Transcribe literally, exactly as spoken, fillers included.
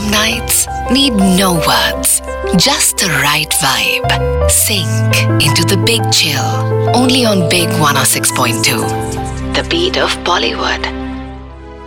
nights need no words, just the right vibe. Sink into the big chill, only on Big one oh six point two. The beat of Bollywood.